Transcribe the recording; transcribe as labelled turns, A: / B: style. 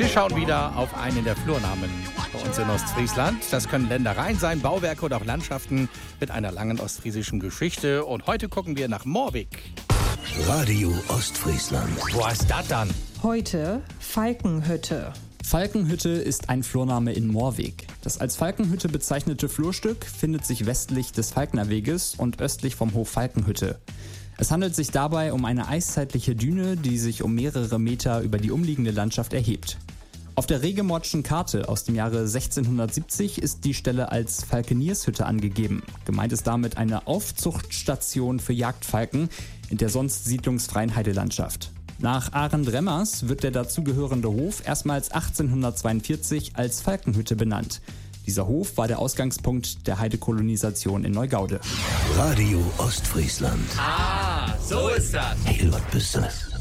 A: Wir schauen wieder auf einen der Flurnamen bei uns in Ostfriesland. Das können Ländereien sein, Bauwerke oder auch Landschaften mit einer langen ostfriesischen Geschichte. Und heute gucken wir nach Moorwijk.
B: Radio Ostfriesland.
A: Wo ist das dann?
C: Heute Falkenhütte.
D: Falkenhütte ist ein Flurname in Moorwijk. Das als Falkenhütte bezeichnete Flurstück findet sich westlich des Falknerweges und östlich vom Hof Falkenhütte. Es handelt sich dabei um eine eiszeitliche Düne, die sich um mehrere Meter über die umliegende Landschaft erhebt. Auf der Regemortschen Karte aus dem Jahre 1670 ist die Stelle als Falkeniershütte angegeben. Gemeint ist damit eine Aufzuchtstation für Jagdfalken in der sonst siedlungsfreien Heidelandschaft. Nach Arend Remmers wird der dazugehörende Hof erstmals 1842 als Falkenhütte benannt. Dieser Hof war der Ausgangspunkt der Heidekolonisation in Neugaude.
B: Radio Ostfriesland.
A: Ah, so ist das.
B: Hey, was bist das?